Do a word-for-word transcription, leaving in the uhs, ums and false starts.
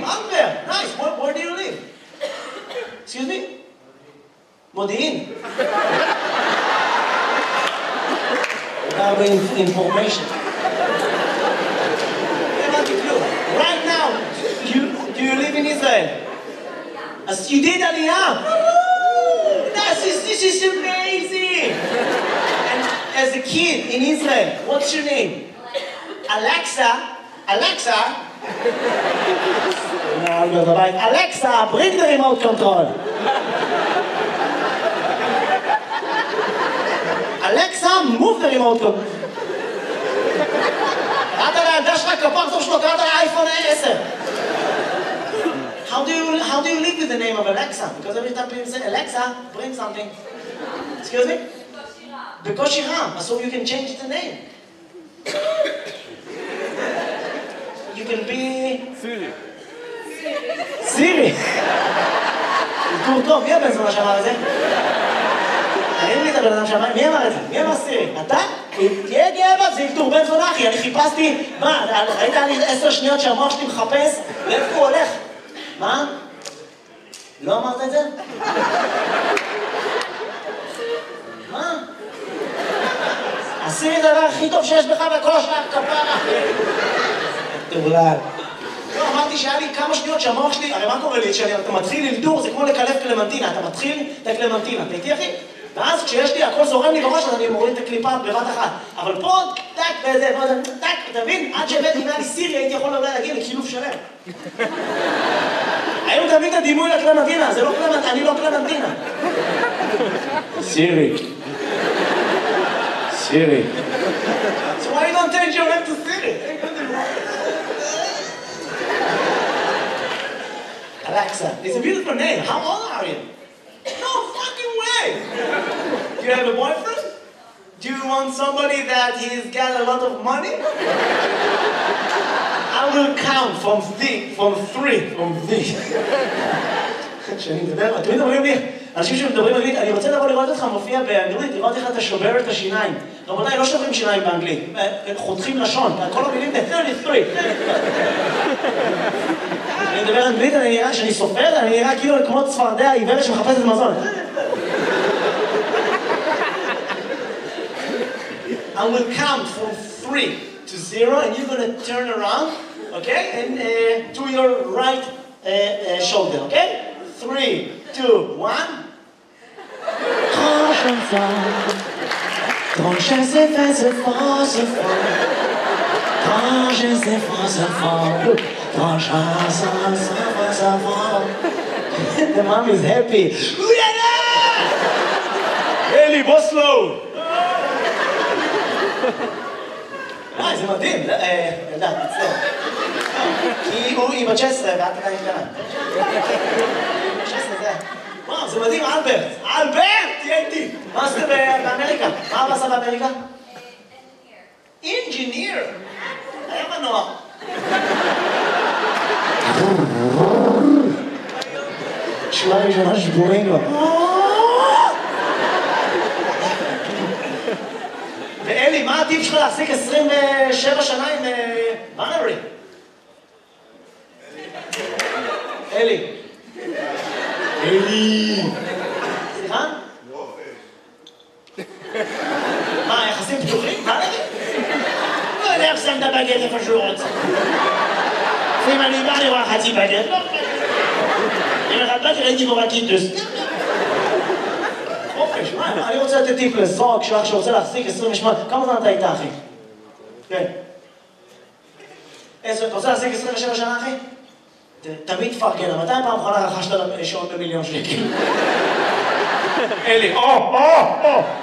Albert, nice. Where, where do you live? Excuse me? Modi'in. Without information. Right now, do you, do you live in Israel? As you did Aliyah. This is, this is amazing. And as a kid in Israel, what's your name? Alexa. Alexa. Alexa, bring the remote control. Alexa, move the remote control. קראת על הילדה שלך כפרצוף שלו, קראת על האייפון עשר. How do you how do you live with the name of Alexa? Because every time people say Alexa, bring something. Excuse me? בקושי רם. So you can change the name. You can be... Siri. Siri. טוב, טוב, מי הבן זונה שאמר את זה? תראי לי את הבן אדם שאמר, מי אמר את זה? מי אמר סירי? אתה? תהיה גאה בה, זה ילתור בן זונה אחי, אני חיפשתי, מה, ראית לי עשר שניות שהמוח שלי מחפש, לאיפה הוא הולך? מה? לא אמרת את זה? מה? הסירי זה הדבר הכי טוב שיש בך וכל השאר כפרה. תבלל. לא, אמרתי שהיה לי כמה שניות שהמוח שלי, הרי מה קורה לי? כשאתה מתחיל ללדור, זה כמו לקלף קלמנטינה, אתה מתחיל את הקלמנטינה, אתה איתי אחי? ואז כשיש לי, הכל זורם לי בראש, אז אני מוריד את הקליפה בבת אחת. אבל פה, טק, וזה, טק, אתה מבין? עד שהבאתי לי סירי, הייתי יכול אולי להגיע לקילוף שלם. היום תמיד הדימוי לקלמנטינה, זה לא קלמנטינה, אני לא קלמנטינה. סירי. סירי. So why you don't change your name to Siri? Alexa, it's a beautiful name. How old are you? No fucking way! Do you have a boyfriend? Do you want somebody that he's got a lot of money? I will count from three, from three, from three. כשאני מדבר, אתם מדברים לי, אנשים שמדברים אנגלית, אני רוצה לבוא לראות אותך מופיע באנגלית, לראות איך אתה שובר את השיניים. רבותיי, לא שוברים שיניים באנגלית, חותכים לשון, כל המילים זה שלושים ושלוש. אני מדבר אנגלית, אני נראה שאני סופר, אני נראה כאילו כמו צפרדע עיוורת שמחפשת מזון. I will count from three to zero and you're going to turn around, okay? And uh, to your right uh, uh, shoulder, okay? Three, two, one. Grand chanson, grand chanson, c'est fort, c'est fort. Grand chanson, c'est fort. Grand chanson, c'est fort. The mom is happy. Eli, בוסלו. אה, זה מדהים. ילדה, תצטער. כי היא בת שש עשרה ואת עדיין קטנה. שש עשרה זה... וואו, זה מדהים, אלברט. אלברט! תהיה איתי. מה עשית באמריקה? מה אבא עשה באמריקה? אינג'יניר. היה מנוע. שורה ראשונה שבורים לו. ואלי, מה הטיפ שלך להחזיק עשרים ושבע שנה עם בנרי? אלי. אלי. סליחה? מה, יחסים פתוחים? בנרי? לא יודע איך שם את הבגט איפה שהוא רוצה. אם אני בא לראה חצי בגט, לא בגט. אם אחד בגט ראיתי בו רק קיטוס. אופש, מה? אני רוצה לתת טיפ לזוג שלך שרוצה להחזיק עשרים ושמונה. כמה זמן אתה איתה, אחי? כן. אתה רוצה להחזיק עשרים ושבע שנה, אחי? תמיד תפרגן, מתי פעם אחרונה רכשת שעון במיליון שקל? אלי, או, או, או!